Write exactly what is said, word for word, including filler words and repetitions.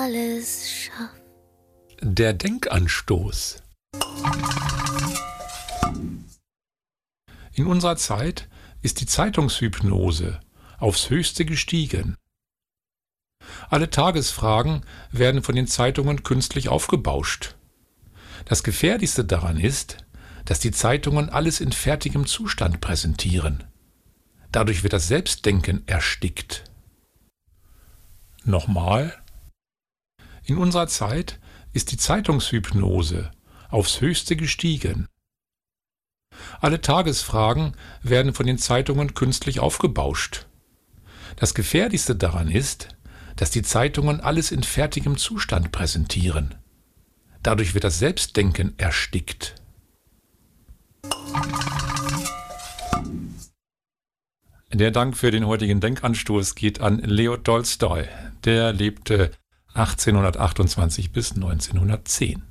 alles schafft. Der Denkanstoß. In unserer Zeit ist die Zeitungshypnose aufs Höchste gestiegen. Alle Tagesfragen werden von den Zeitungen künstlich aufgebauscht. Das Gefährlichste daran ist, dass die Zeitungen alles in fertigem Zustand präsentieren. Dadurch wird das Selbstdenken erstickt. Nochmal. In unserer Zeit ist die Zeitungshypnose aufs Höchste gestiegen. Alle Tagesfragen werden von den Zeitungen künstlich aufgebauscht. Das Gefährlichste daran ist, dass die Zeitungen alles in fertigem Zustand präsentieren. Dadurch wird das Selbstdenken erstickt. Der Dank für den heutigen Denkanstoß geht an Leo Tolstoi. Der lebte achtzehnhundertachtundzwanzig bis neunzehnhundertzehn.